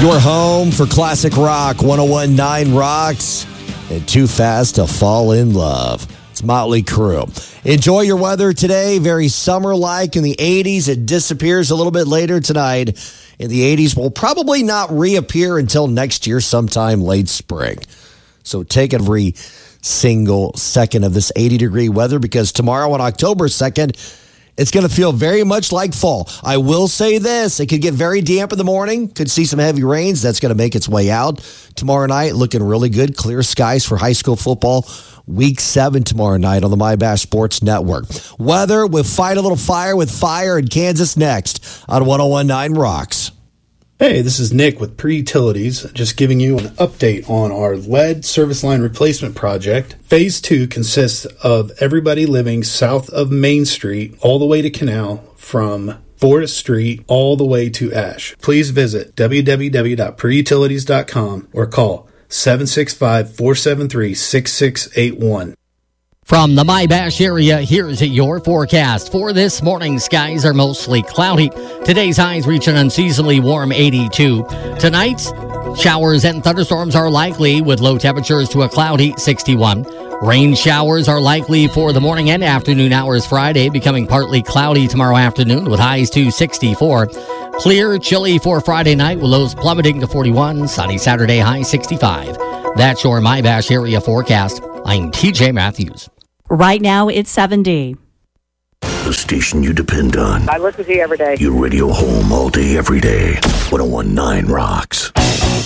Your home for classic rock, 101.9 Rocks, and Too Fast to Fall in Love. It's Motley Crue. Enjoy your weather today. Very summer-like in the 80s. It disappears a little bit later tonight. In the 80s will probably not reappear until next year, sometime late spring. So take every single second of this 80-degree weather, because tomorrow on October 2nd, it's going to feel very much like fall. I will say this. It could get very damp in the morning. Could see some heavy rains. That's going to make its way out. Tomorrow night, looking really good. Clear skies for high school football. Week 7 tomorrow night on the My Bash Sports Network. Weather with Fight a Little Fire with Fire in Kansas next on 101.9 Rocks. Hey, this is Nick with Pre-Utilities, just giving you an update on our lead service line replacement project. Phase 2 consists of everybody living south of Main Street all the way to Canal, from Forest Street all the way to Ash. Please visit www.preutilities.com or call 765-473-6681. From the My Bash area, here's your forecast. For this morning, skies are mostly cloudy. Today's highs reach an unseasonably warm 82. Tonight's showers and thunderstorms are likely, with low temperatures to a cloudy 61. Rain showers are likely for the morning and afternoon hours Friday, becoming partly cloudy tomorrow afternoon with highs to 64. Clear, chilly for Friday night with lows plummeting to 41. Sunny Saturday, high 65. That's your My Bash area forecast. I'm TJ Matthews. Right now, it's 70. The station you depend on. I listen to you every day. Your radio home all day, every day. 101.9 Rocks.